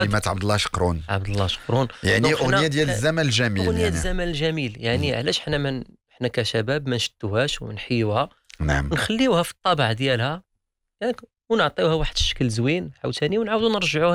كلمات عبد الله شقرون. عبد الله شقرون. يعني اغنيه ديال الزمن الجميل. اغنيه يعني الزمن الجميل. يعني علاش حنا كشباب ما نشدوهاش ونحيوها، نعم نخليوها في الطابع ديالها ياك، ونعطيوها واحد الشكل زوين عاوتاني، ونعاودو نرجعوها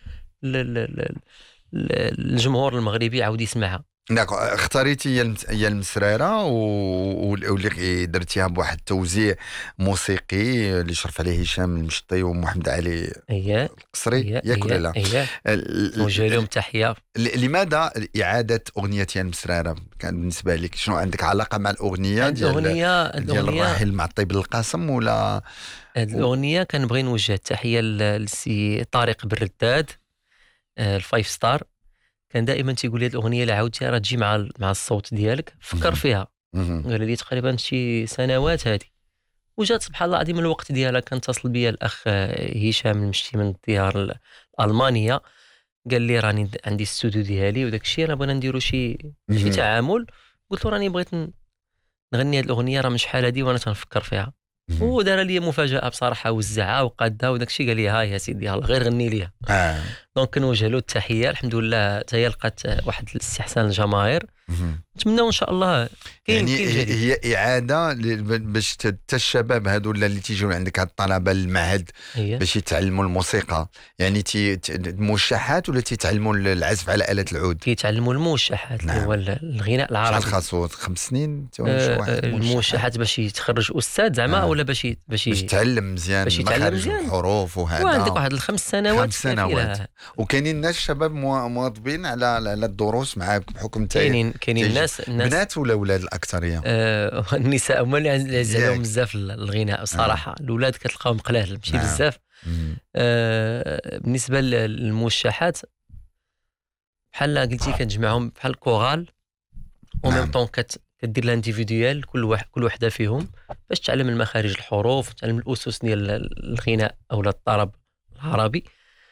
للجمهور المغربي عاود يسمعها. اختاريتي هي المسراره واللي درتيها بواحد التوزيع موسيقي اللي شرف عليه هشام المشطي ومحمد علي القصري، ياك ولا لا؟ نوجه لهم تحيه. لماذا اعاده اغنيه يا المسراره؟ كان بالنسبه لك شنو عندك علاقه مع الاغنيه ديال الراحل معطي بن القاسم ولا؟ هذه الاغنيه كنبغي نوجه التحيه للسي طارق بالرداد الفايف ستار. كان دائما تيقول لي هذه الاغنيه اللي عاودتيها راه تجي مع الصوت ديالك، فكر فيها. قال لي تقريبا شي سنوات هذه، وجات سبحان الله العظيم الوقت ديالها. كنتصل بيا الاخ هشام المشتي من الديار الالمانيه، قال لي راني عندي الاستوديو ديالي وداك الشيء، انا بغينا نديروا شي تعامل. قلت له راني بغيت نغني هذه الاغنيه راه من شحال هذه وانا تنفكر فيها. ودار لي مفاجاه بصراحه، وزعها وقادها وداك الشيء. قال لي هاي يا سيدي يلاه غير غني ليها. دونك كنوجه له التحيه. الحمد لله حتى هي لقات واحد الاستحسان الجماهير. نتمنوا ان شاء الله يعني هي اعاده باش حتى الشباب هذو اللي تيجيو عندك هاد الطلبه المعهد باش يتعلموا الموسيقى، يعني موشحات ولا تيتعلموا العزف على آلة العود؟ تيتعلموا الموشحات. نعم. هو الغناء العربي. شحال خاصو 5 سنين الموشحات باش يتخرج استاذ زعما ولا باش يتعلم مزيان مخارج الحروف وهذا. وعندك واحد 5 سنوات. 5 سنوات. وكاينين الناس شباب مواظبين على الدروس معاك بحكم كاينين الناس بنات ولا ولاد الاكثريه؟ النساء هما اللي عزلهم بزاف الغناء الصراحه. الاولاد كتلقاهم قلال ماشي بزاف. بالنسبه للموشحات بحال قلتي كتجمعهم بحال كورال وميم طون كدير لانديفيديوال كل وحده فيهم باش تعلم المخارج الحروف وتعلم الاسس ديال الغناء او الطرب العربي.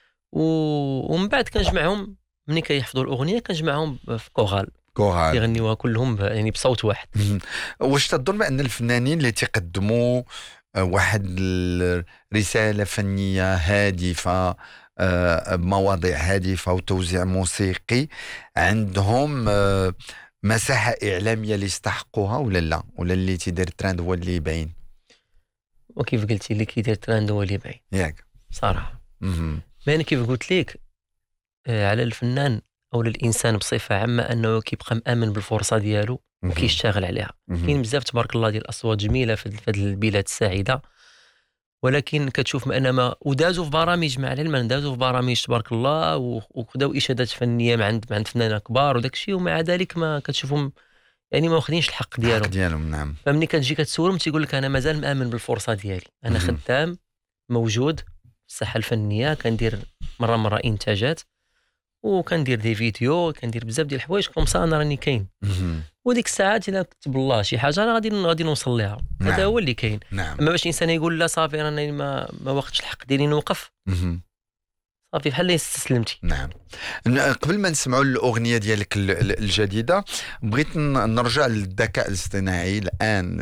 ومن بعد كنجمعهم ملي كيحفظوا الاغنيه كنجمعهم في كورال يغنيوها كلهم يعني بصوت واحد. واش تظن بان الفنانين اللي تقدموا واحد رساله فنيه هادفه بمواضيع هادفه وتوزيع موسيقي عندهم مساحه اعلاميه اللي يستحقوها ولا لا؟ ولا اللي تيدير الترند هو اللي باين؟ وكيف قلتي اللي كيدير الترند هو اللي باين ياك صراحه. ما انا كيف قلت لك على الفنان او الانسان بصفه عامه انه كيبقى مامن بالفرصه ديالو وكيشتغل عليها. كاين بزاف تبارك الله ديال الاصوات جميله في هذه البلاد السعيده، ولكن كتشوف ما ودازوا في برامج مع العلم دازوا في برامج تبارك الله وخداو اشادات فنيه مع عند فنانين كبار وداك الشيء، ومع ذلك ما كتشوفهم يعني ما واخدينش الحق ديالهم. نعم. فمني كتجي كتسولهم تيقول لك انا مازال مامن بالفرصه ديالي، انا خدام موجود في الساحه الفنيه، كندير مره انتاجات وكندير دي فيديو، كندير بزاف ديال الحوايج كومسا انا راني كاين. وديك الساعات الا كتب الله شي حاجه انا غادي نوصل لها. هذا هو اللي كاين. اما باش الانسان يقول لا صافي راني ما واخدش الحق ديالي نوقف، صافي بحال اللي استسلمتي. نعم. قبل ما نسمعوا الاغنيه ديالك الجديده بغيت نرجع للذكاء الاصطناعي الان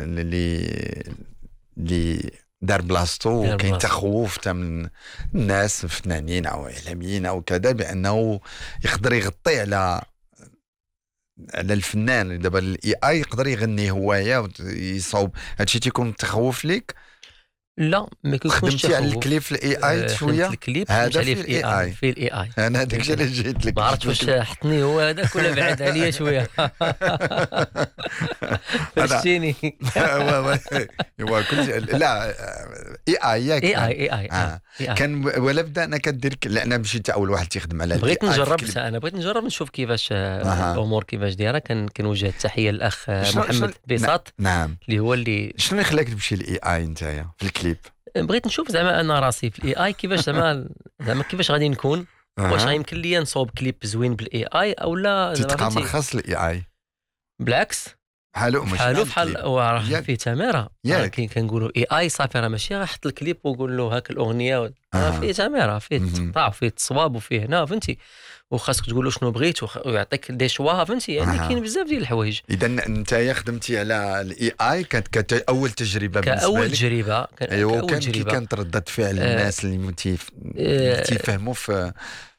اللي دار بلاصتو، وكاين تخوف من الناس فنانين او اعلاميين او كذا بانه يقدر يغطي على الفنان. دابا الاي اي يقدر يغني هوايه ويصاوب. هادشي تيكون تخوف ليك؟ لا ما كيكونش تخوف. خدمتي على الكليب في الاي اي شويه؟ الكليب هذا في الاي اي. في الاي اي انا هذاك الشيء اللي جيت لك ما عرفتش واش حطني هو هذاك ولا بعد عليا شويه. فشتيني. هو كل لا اي اي ياك اي اي كان ولا بدا انا كدير لان مشيت اول واحد تيخدم على بغيت نجرب نشوف كيفاش الامور كيفاش دايره. كنوجه التحيه للاخ محمد بيساط. نعم. اللي هو اللي شنو خلاك تمشي للاي اي نتايا في الكليب؟ بغيت نشوف زعما انا راسي في الاي اي كيفاش زعما كيفاش غادي نكون. واش غيمكن ليا نصوب كليب زوين بالاي اي او لا تتقام خاص الاي اي؟ بالعكس حالو بحال فيه تماره. كنقولوا اي اي صافي راه ماشي غنحط الكليب ونقول له هاك الاغنيه. فيه تماره، فيه تقطع وفيه التصواب وفيه هنا فهمتي، وخاصك تقول له شنو بغيت ويعطيك دي شوا فهمتي. يعني كاين بزاف ديال الحوايج. اذا انت خدمتي على الاي اي كانت اول تجربه بالنسبه لك؟ كاول تجربه. كانت ردة فعل الناس اللي تيفهموا في